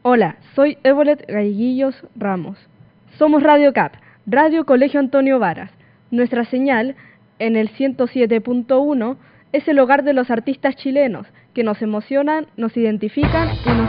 Hola, soy Evolet Galleguillos Ramos. Somos Radio CAP, Radio Colegio Antonio Varas. Nuestra señal, en el 107.1, es el hogar de los artistas chilenos, que nos emocionan, nos identifican y nos